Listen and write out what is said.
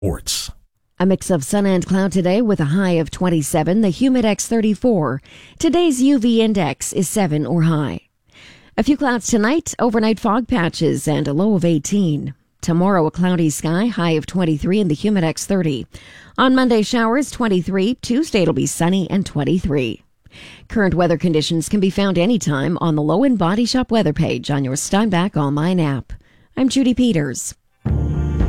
Sports. A mix of sun and cloud today with a high of 27, the Humidex 34. Today's UV index is 7 or high. A few clouds tonight, overnight fog patches, and a low of 18. Tomorrow, a cloudy sky, high of 23 and the Humidex 30. On Monday, showers, 23. Tuesday, it'll be sunny and 23. Current weather conditions can be found anytime on the Low End Body Shop weather page on your Steinbach online app. I'm Judy Peters.